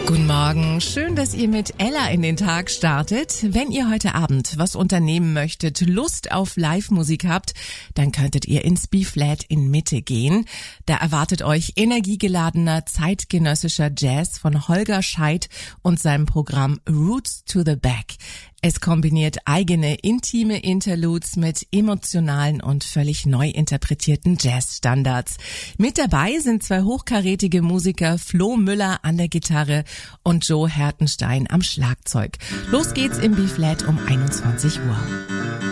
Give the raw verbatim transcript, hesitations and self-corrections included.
Guten Morgen, schön, dass ihr mit Ella in den Tag startet. Wenn ihr heute Abend was unternehmen möchtet, Lust auf Live-Musik habt, dann könntet ihr ins B-Flat in Mitte gehen. Da erwartet euch energiegeladener, zeitgenössischer Jazz von Holger Scheidt und seinem Programm Roots to the Back. Es kombiniert eigene intime Interludes mit emotionalen und völlig neu interpretierten Jazzstandards. Mit dabei sind zwei hochkarätige Musiker, Flo Müller an der Gitarre und Joe Hertenstein am Schlagzeug. Los geht's im B-Flat um einundzwanzig Uhr.